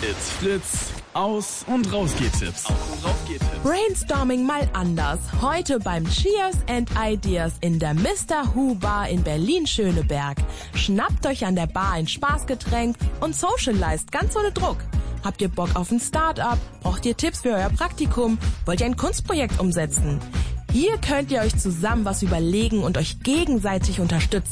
It's Fritz. Aus- und Rausgehtipps. Brainstorming mal anders. Heute beim Cheers and Ideas in der Mr. Who Bar in Berlin-Schöneberg. Schnappt euch an der Bar ein Spaßgetränk und socialized ganz ohne Druck. Habt ihr Bock auf ein Start-up? Braucht ihr Tipps für euer Praktikum? Wollt ihr ein Kunstprojekt umsetzen? Hier könnt ihr euch zusammen was überlegen und euch gegenseitig unterstützen.